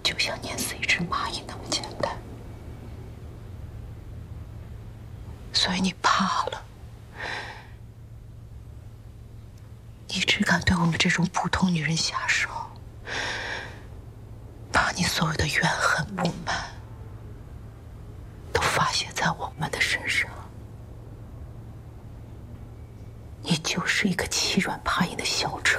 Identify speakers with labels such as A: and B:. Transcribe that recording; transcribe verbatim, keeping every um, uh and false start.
A: 就像碾死一只蚂蚁那么简单。所以你怕了，你只敢对我们这种普通女人下手，把你所有的怨恨不满都发泄在我们的身上。你就是一个欺软怕硬的小丑。